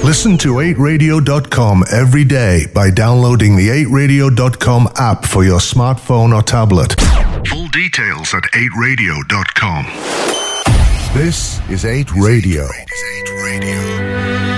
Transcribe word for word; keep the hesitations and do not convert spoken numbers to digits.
Listen to eight radio dot com every day by downloading the eight radio dot com app for your smartphone or tablet. Full details at eight radio dot com. This is eight Radio. eight Radio.